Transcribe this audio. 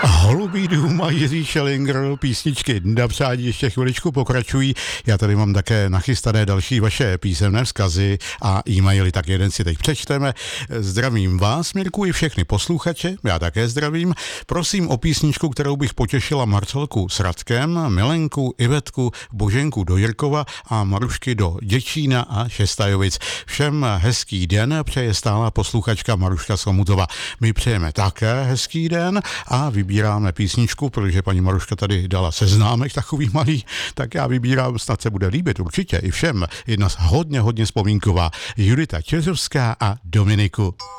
Holubý dům a Jiří Schellinger, písničky na přání ještě chviličku pokračují. Já tady mám také nachystané další vaše písemné vzkazy a e-maily, tak jeden si teď přečteme. Zdravím vás, Mirku, i všechny posluchače, já také zdravím. Prosím o písničku, kterou bych potěšila Marcelku s Radkem, Milenku, Ivetku, Boženku do Jirkova a Marušky do Děčína a Šestajovic. Všem hezký den, přeje stálá posluchačka Maruška Somutova. My přejeme také hezký den a vybíráme písničku, protože paní Maruška tady dala seznámek takový malý, tak já vybírám, snad se bude líbit určitě i všem. Jedna hodně vzpomínková, Judita Čezovská a Dominiku.